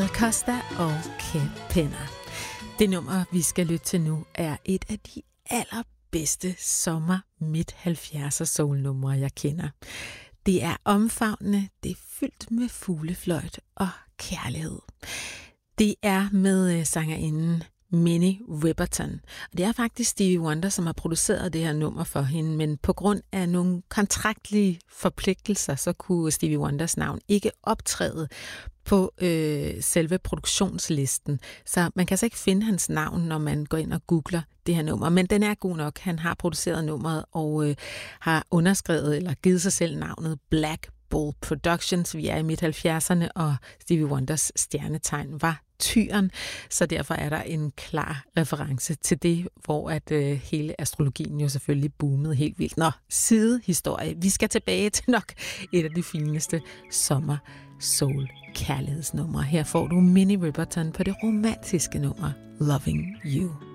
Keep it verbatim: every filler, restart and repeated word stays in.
Costa og Kepena. Det nummer, vi skal lytte til nu, er et af de allerbedste sommer midt halvfjerdser soul-numre, jeg kender. Det er omfavnende, det er fyldt med fuglefløjt og kærlighed. Det er med sangerinden Minnie Riperton. Og det er faktisk Stevie Wonder, som har produceret det her nummer for hende, men på grund af nogle kontraktlige forpligtelser, så kunne Stevie Wonders navn ikke optræde på øh, selve produktionslisten. Så man kan altså ikke finde hans navn, når man går ind og googler det her nummer. Men den er god nok. Han har produceret nummeret og øh, har underskrevet eller givet sig selv navnet Black Bull Productions. Vi er i midt halvfjerdserne, og Stevie Wonders stjernetegn var tyren, så derfor er der en klar reference til det, hvor at øh, hele astrologien jo selvfølgelig boomede helt vildt. Nå, sidehistorie. Vi skal tilbage til nok et af de fineste sommer soul kærlighedsnumre. Her får du Minnie Riperton på det romantiske nummer Loving You.